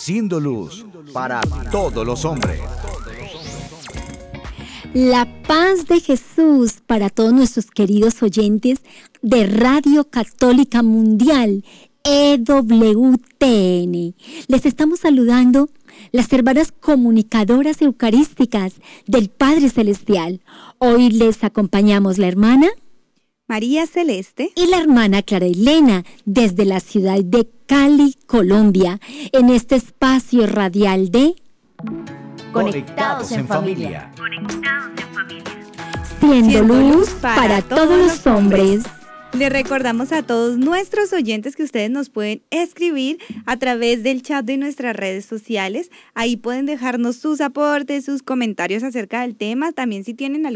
siendo luz para todos los hombres. La paz de Jesús para todos nuestros queridos oyentes de Radio Católica Mundial, EWTN. Les estamos saludando las hermanas comunicadoras eucarísticas del Padre Celestial. Hoy les acompañamos la hermana María Celeste y la hermana Clara Elena desde la ciudad de Cali, Colombia, en este espacio radial de Conectados en familia. Siendo luz para todos los hombres. Les recordamos a todos nuestros oyentes que ustedes nos pueden escribir a través del chat de nuestras redes sociales. Ahí pueden dejarnos sus aportes, sus comentarios acerca del tema. También si tienen